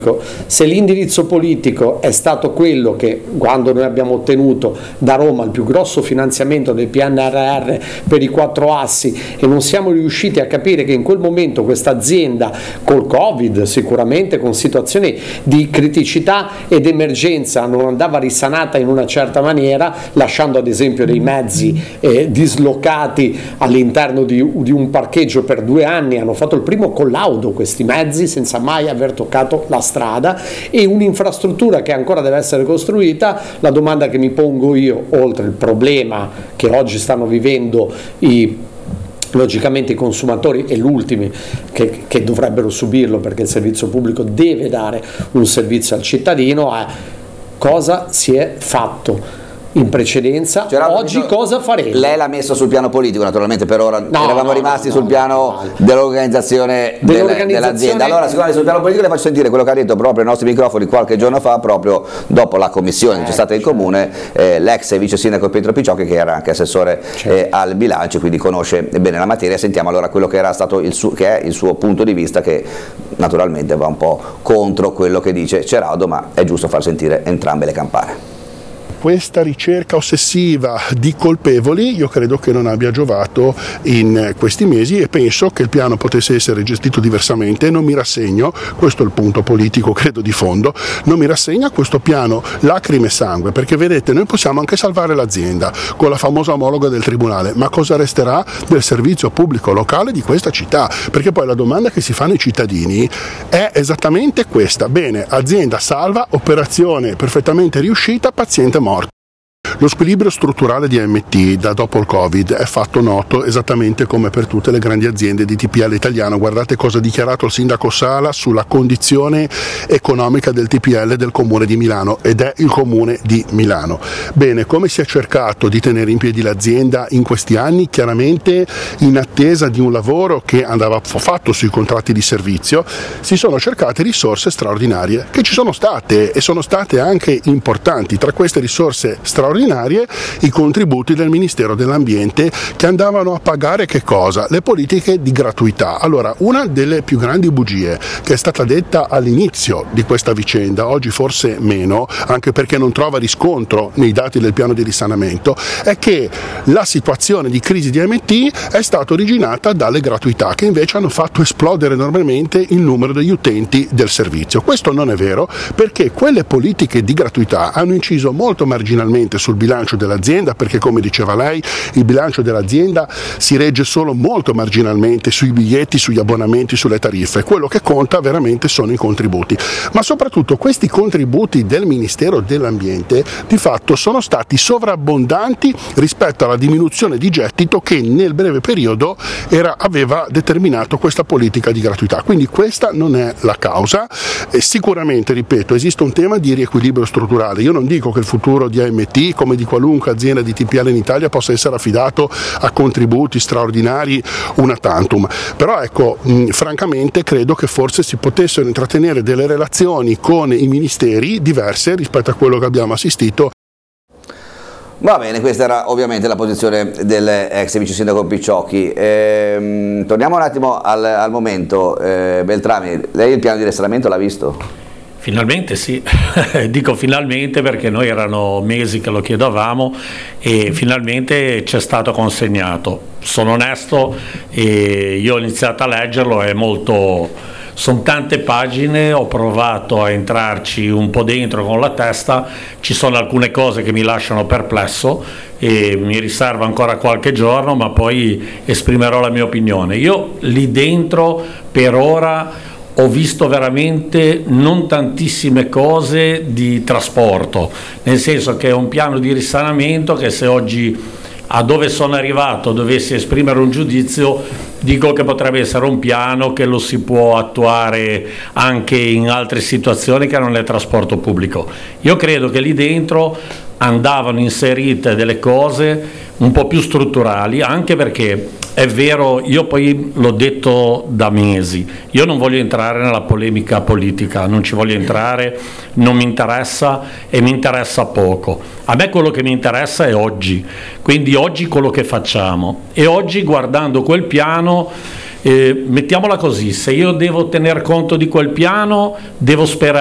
Se l'indirizzo politico è stato quello che, quando noi abbiamo ottenuto da Roma il più grosso finanziamento del PNRR per i 4 assi e non siamo riusciti a capire che in quel momento questa azienda col Covid, sicuramente con situazioni di criticità ed emergenza, non andava risanata in una certa maniera, lasciando ad esempio dei mezzi dislocati all'interno di un parcheggio per 2 anni, hanno fatto il primo collaudo questi mezzi senza mai aver toccato la strada, e un'infrastruttura che ancora deve essere costruita. La domanda che mi pongo io, oltre il problema che oggi stanno vivendo logicamente i consumatori e gli ultimi che dovrebbero subirlo, perché il servizio pubblico deve dare un servizio al cittadino, è cosa si è fatto in precedenza, oggi cosa faremo? Lei l'ha messo sul piano politico, naturalmente, per ora eravamo rimasti sul piano dell'organizzazione dell'azienda. Allora, siccome sul piano politico, le faccio sentire quello che ha detto proprio ai nostri microfoni qualche giorno fa, proprio dopo la commissione che c'è stata in comune, l'ex vice sindaco Pietro Picciocchi, che era anche assessore al bilancio, quindi conosce bene la materia. Sentiamo allora quello che era stato il suo punto di vista, che naturalmente va un po' contro quello che dice Ceraudo, ma è giusto far sentire entrambe le campane. Questa ricerca ossessiva di colpevoli io credo che non abbia giovato in questi mesi, e penso che il piano potesse essere gestito diversamente. Non mi rassegno, questo è il punto politico credo di fondo, non mi rassegno a questo piano lacrime e sangue, perché vedete, noi possiamo anche salvare l'azienda con la famosa omologa del tribunale, ma cosa resterà del servizio pubblico locale di questa città? Perché poi la domanda che si fanno i cittadini è esattamente questa: bene, azienda salva, operazione perfettamente riuscita, paziente morto. Lo squilibrio strutturale di AMT da dopo il Covid è fatto noto esattamente come per tutte le grandi aziende di TPL italiano. Guardate cosa ha dichiarato il sindaco Sala sulla condizione economica del TPL del Comune di Milano, ed è il Comune di Milano. Bene, come si è cercato di tenere in piedi l'azienda in questi anni? Chiaramente in attesa di un lavoro che andava fatto sui contratti di servizio, si sono cercate risorse straordinarie che ci sono state, e sono state anche importanti. Tra queste risorse straordinarie i contributi del Ministero dell'Ambiente, che andavano a pagare che cosa? Le politiche di gratuità. Allora, una delle più grandi bugie che è stata detta all'inizio di questa vicenda, oggi forse meno, anche perché non trova riscontro nei dati del piano di risanamento, è che la situazione di crisi di AMT è stata originata dalle gratuità, che invece hanno fatto esplodere enormemente il numero degli utenti del servizio. Questo non è vero, perché quelle politiche di gratuità hanno inciso molto marginalmente sul bilancio dell'azienda, perché come diceva lei il bilancio dell'azienda si regge solo molto marginalmente sui biglietti, sugli abbonamenti, sulle tariffe. Quello che conta veramente sono i contributi, ma soprattutto questi contributi del Ministero dell'Ambiente di fatto sono stati sovrabbondanti rispetto alla diminuzione di gettito che nel breve periodo aveva determinato questa politica di gratuità. Quindi questa non è la causa. Sicuramente, ripeto, esiste un tema di riequilibrio strutturale. Io non dico che il futuro di AMT, come di qualunque azienda di TPL in Italia, possa essere affidato a contributi straordinari una tantum, però ecco, francamente credo che forse si potessero intrattenere delle relazioni con i ministeri diverse rispetto a quello che abbiamo assistito. Va bene, questa era ovviamente la posizione dell'ex vice sindaco Picciocchi. Torniamo un attimo al momento. Beltrami, lei il piano di risanamento l'ha visto? Finalmente sì, dico finalmente perché noi erano mesi che lo chiedevamo e finalmente ci è stato consegnato. Sono onesto, io ho iniziato a leggerlo, sono tante pagine, ho provato a entrarci un po' dentro con la testa, ci sono alcune cose che mi lasciano perplesso e mi riservo ancora qualche giorno, ma poi esprimerò la mia opinione. Io lì dentro per ora ho visto veramente non tantissime cose di trasporto, nel senso che è un piano di risanamento che, se oggi a dove sono arrivato dovessi esprimere un giudizio, dico che potrebbe essere un piano che lo si può attuare anche in altre situazioni che non è trasporto pubblico. Io credo che lì dentro andavano inserite delle cose un po' più strutturali, anche perché è vero, io poi l'ho detto da mesi, io non voglio entrare nella polemica politica, non ci voglio entrare, non mi interessa e mi interessa poco. A me quello che mi interessa è oggi, quindi oggi quello che facciamo, e oggi guardando quel piano mettiamola così, se io devo tener conto di quel piano devo sperare